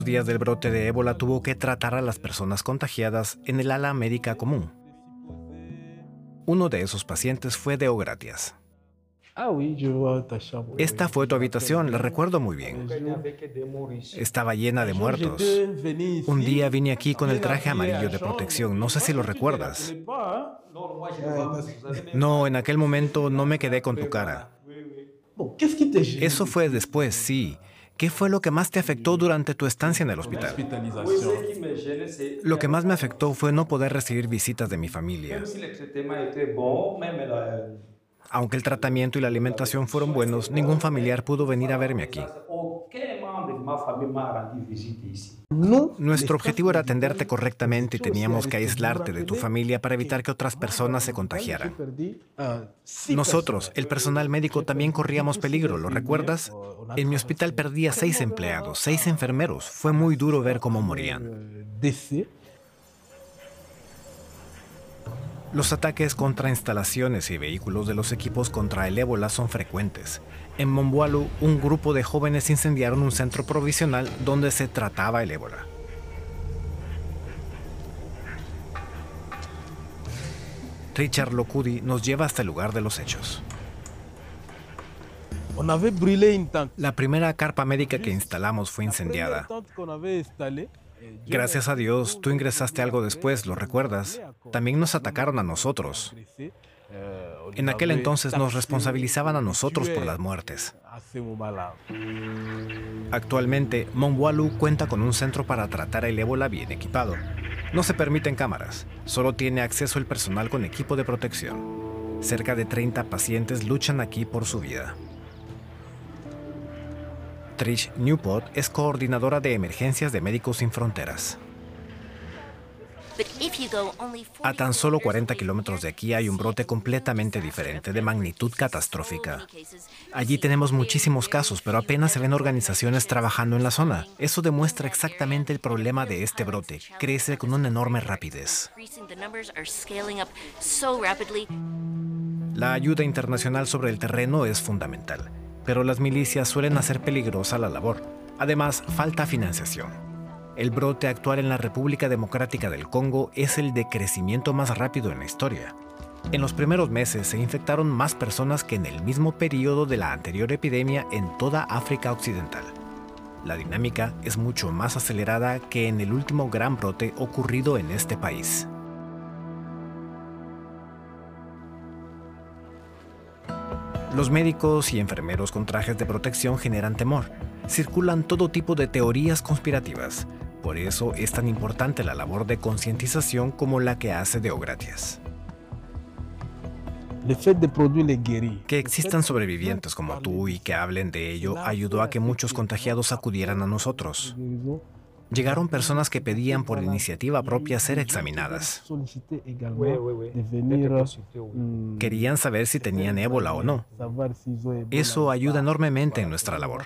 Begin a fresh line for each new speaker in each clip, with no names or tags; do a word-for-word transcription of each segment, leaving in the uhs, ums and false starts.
días del brote de ébola tuvo que tratar a las personas contagiadas en el ala médica común. Uno de esos pacientes fue Deogratias. Esta fue tu habitación, la recuerdo muy bien. Estaba llena de muertos. Un día vine aquí con el traje amarillo de protección, no sé si lo recuerdas. No, en aquel momento no me quedé con tu cara. Eso fue después, sí. ¿Qué fue lo que más te afectó durante tu estancia en el hospital? Lo que más me afectó fue no poder recibir visitas de mi familia. Aunque el tratamiento y la alimentación fueron buenos, ningún familiar pudo venir a verme aquí. Nuestro objetivo era atenderte correctamente y teníamos que aislarte de tu familia para evitar que otras personas se contagiaran. Nosotros, el personal médico, también corríamos peligro, ¿lo recuerdas? En mi hospital perdí a seis empleados, seis enfermeros. Fue muy duro ver cómo morían. Los ataques contra instalaciones y vehículos de los equipos contra el ébola son frecuentes. En Mombualu, un grupo de jóvenes incendiaron un centro provisional donde se trataba el ébola. Richard Lokudi nos lleva hasta el lugar de los hechos. La primera carpa médica que instalamos fue incendiada. Gracias a Dios, tú ingresaste algo después, ¿lo recuerdas? También nos atacaron a nosotros. En aquel entonces nos responsabilizaban a nosotros por las muertes. Actualmente, Mombualu cuenta con un centro para tratar el ébola bien equipado. No se permiten cámaras, solo tiene acceso el personal con equipo de protección. Cerca de treinta pacientes luchan aquí por su vida. Trish Newport es coordinadora de emergencias de Médicos Sin Fronteras. A tan solo cuarenta kilómetros de aquí hay un brote completamente diferente, de magnitud catastrófica. Allí tenemos muchísimos casos, pero apenas se ven organizaciones trabajando en la zona. Eso demuestra exactamente el problema de este brote. Crece con una enorme rapidez. La ayuda internacional sobre el terreno es fundamental, pero las milicias suelen hacer peligrosa la labor. Además, falta financiación. El brote actual en la República Democrática del Congo es el de crecimiento más rápido en la historia. En los primeros meses se infectaron más personas que en el mismo periodo de la anterior epidemia en toda África Occidental. La dinámica es mucho más acelerada que en el último gran brote ocurrido en este país. Los médicos y enfermeros con trajes de protección generan temor. Circulan todo tipo de teorías conspirativas. Por eso es tan importante la labor de concientización como la que hace Deogratias. Que existan sobrevivientes como tú y que hablen de ello ayudó a que muchos contagiados acudieran a nosotros. Llegaron personas que pedían por iniciativa propia ser examinadas. Querían saber si tenían ébola o no. Eso ayuda enormemente en nuestra labor.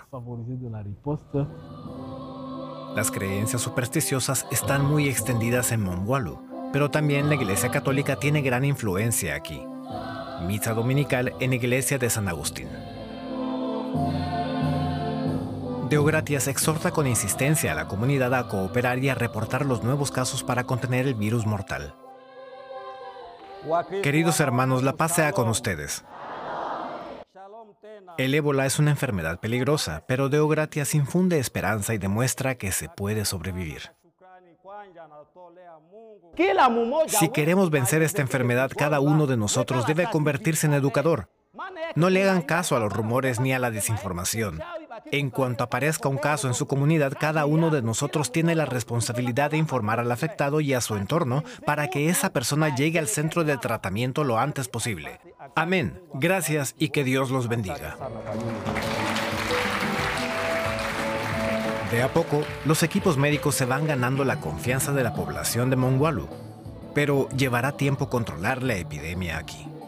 Las creencias supersticiosas están muy extendidas en Mombualu, pero también la Iglesia Católica tiene gran influencia aquí. Misa dominical en Iglesia de San Agustín. Deogratias exhorta con insistencia a la comunidad a cooperar y a reportar los nuevos casos para contener el virus mortal. Queridos hermanos, la paz sea con ustedes. El ébola es una enfermedad peligrosa, pero Deogratias infunde esperanza y demuestra que se puede sobrevivir. Si queremos vencer esta enfermedad, cada uno de nosotros debe convertirse en educador. No le hagan caso a los rumores ni a la desinformación. En cuanto aparezca un caso en su comunidad, cada uno de nosotros tiene la responsabilidad de informar al afectado y a su entorno para que esa persona llegue al centro de tratamiento lo antes posible. Amén. Gracias y que Dios los bendiga. De a poco, los equipos médicos se van ganando la confianza de la población de Mombualu, pero llevará tiempo controlar la epidemia aquí.